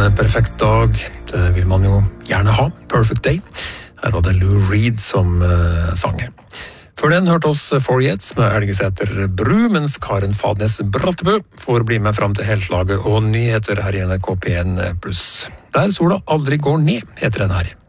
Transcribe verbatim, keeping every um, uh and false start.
perfekt dag. Det vil man jo gjerne ha. Perfect day. Her var det Lou Reed som uh, sang her. Før den hørte oss Four Jets med Elgeseter Bru, mens Karen Fadnes Brattebø får bli med frem til helslaget og nyheter her i N R K P en pluss. Der sola aldri går ned, heter den her.